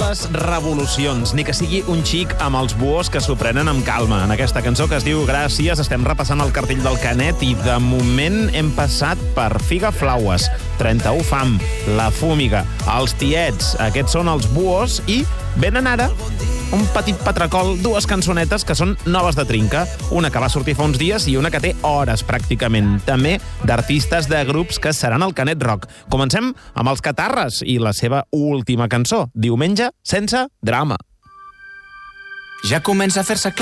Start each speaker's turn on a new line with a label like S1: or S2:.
S1: noves revolucions, ni que sigui un xic amb els buos que s'ho prenen amb calma. En aquesta cançó que es diu Gràcies estem repassant el cartell del Canet i de moment hem passat per Figa Flaues, 31 Fam, La Fúmiga, Els Tiets, aquests són els buos i venen ara un petit patracol, dues cançonetes que són noves de trinca, una que va sortir fa uns dies i una que té hores pràcticament, també d'artistes de grups que seran al Canet Rock. Comencem amb els Catarres i la seva última cançó, Diumenge sense drama.
S2: Ja comença a fer-se clar.